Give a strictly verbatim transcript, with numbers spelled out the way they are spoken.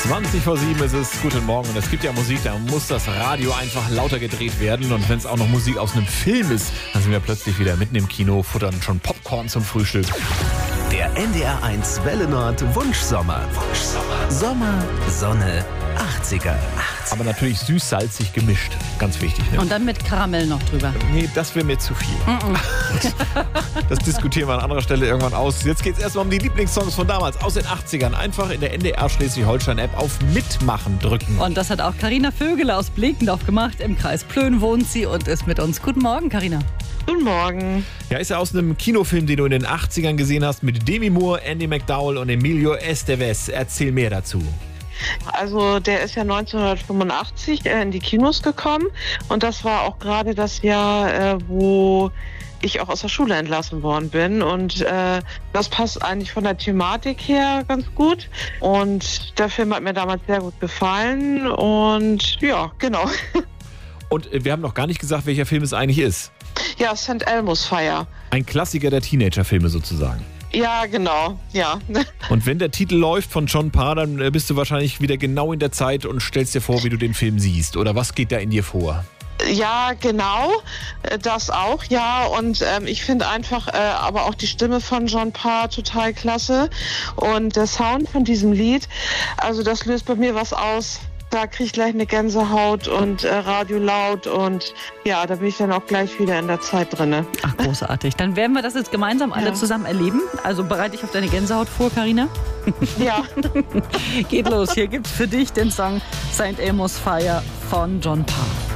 zwanzig vor sieben ist es. Guten Morgen. Und es gibt ja Musik, da muss das Radio einfach lauter gedreht werden. Und wenn es auch noch Musik aus einem Film ist, dann sind wir plötzlich wieder mitten im Kino, futtern schon Popcorn zum Frühstück. Der N D R eins Welle Nord Wunschsommer. Wunschsommer. Sommer, Sonne, achtziger. Aber natürlich süß-salzig gemischt. Ganz wichtig. Ne? Und dann mit Karamell noch drüber. Nee, das wäre mir zu viel. Das diskutieren wir an anderer Stelle irgendwann aus. Jetzt geht es erstmal um die Lieblingssongs von damals, aus den achtzigern. Einfach in der N D R Schleswig-Holstein-App auf Mitmachen drücken. Und das hat auch Carina Vögel aus Bleckendorf gemacht. Im Kreis Plön wohnt sie und ist mit uns. Guten Morgen, Carina. Guten Morgen. Ja, ist ja aus einem Kinofilm, den du in den achtzigern gesehen hast, mit Demi Moore, Andy McDowell und Emilio Estevez. Erzähl mehr dazu. Also der ist ja neunzehnhundertfünfundachtzig in die Kinos gekommen und das war auch gerade das Jahr, äh, wo ich auch aus der Schule entlassen worden bin und äh, das passt eigentlich von der Thematik her ganz gut und der Film hat mir damals sehr gut gefallen und ja, genau. Und wir haben noch gar nicht gesagt, welcher Film es eigentlich ist. Ja, Sankt Elmo's Fire. Ein Klassiker der Teenager-Filme sozusagen. Ja, genau, ja. Und wenn der Titel läuft von John Parr, dann bist du wahrscheinlich wieder genau in der Zeit und stellst dir vor, wie du den Film siehst. Oder was geht da in dir vor? Ja, genau, das auch, ja. Und ähm, ich finde einfach äh, aber auch die Stimme von John Parr total klasse. Und der Sound von diesem Lied, also das löst bei mir was aus. Da kriege ich gleich eine Gänsehaut und äh, Radio laut und ja, da bin ich dann auch gleich wieder in der Zeit drin. Ach, großartig. Dann werden wir das jetzt gemeinsam alle Ja. zusammen erleben. Also bereite dich auf deine Gänsehaut vor, Carina. Ja. Geht los. Hier gibt's für dich den Song Sankt Elmo's Fire von John Parr.